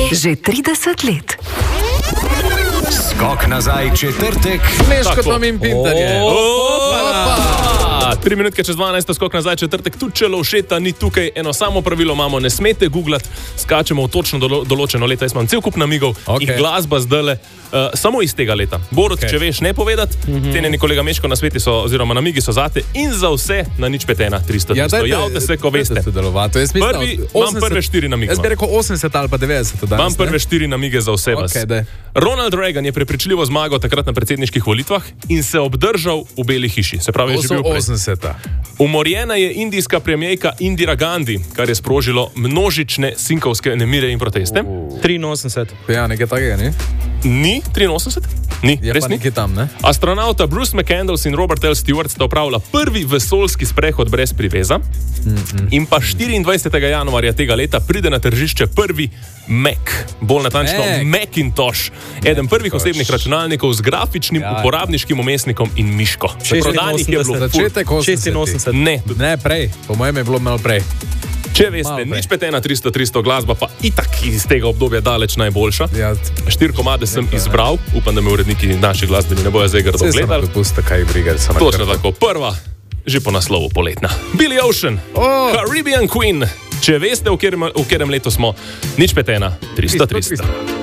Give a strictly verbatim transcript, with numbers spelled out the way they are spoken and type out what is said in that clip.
Že trideset let. Skok nazaj četrtek. Meško tam in Pinterje. Tri minutke čez dvanajst, skok nazaj četrtek, tudi če Lovšeta ni tukaj, eno samo pravilo imamo, ne smete googlati, skačemo v točno dolo, določeno leto. Jaz imam cel kup namigov okay. In glasba zdajle uh, samo iz tega leta. Borut, okay. Če veš ne povedati, mm-hmm. Cenjeni kolega Meško, na sveti so, oziroma namigi so zate in za vse na nič pet ena tristo. Ja, javite se, ko veste. Prvi, imam prve štiri namige. Jaz bi rekel osemdeset ali pa devetdeset. Imam prve štiri namige za vse vas. Okay, Ronald Reagan je prepričljivo zmagal takrat na predsedniških volitvah in se obdržal v Beli hiši. Se pravi, je že bil osemdeseta. Umorjena je indijska premijerka Indira Gandhi, kar je sprožilo množične sinkovske nemire in proteste. triinosemdeset. Ja, nekaj takega, ni? Ni? triinosemdeset? Ni, je res pa ni? nekaj tam, ne? Astronauta Bruce McCandless in Robert L. Stewart sta opravila prvi vesoljski sprehod brez priveza. Mm-mm. In pa štiriindvajsetega januarja tega leta pride na tržišče prvi Mac, bolj natančno Mac. Macintosh, eden Mac prvih osebnih računalnikov z grafičnim ja, uporabniškim umestnikom in miško. Prodanih je bilo začetek šestinosemdeset. Ne. ne, prej. Po mojem je bilo malo prej. Če veste, nič pet ena tristo tristo glasba pa itak iz tega obdobja daleč najboljša. Ja, Štiri komade sem nekaj, izbral, ne. Upam, da me uredniki naši glasbeni ne bojo zdaj grdo gledali. Dopusta, kaj briga, točno tako. Prva, že po naslovu poletna. Billy Ocean, oh. Caribbean Queen. Če veste, v katerem letu smo, nič pet ena tristo tristo.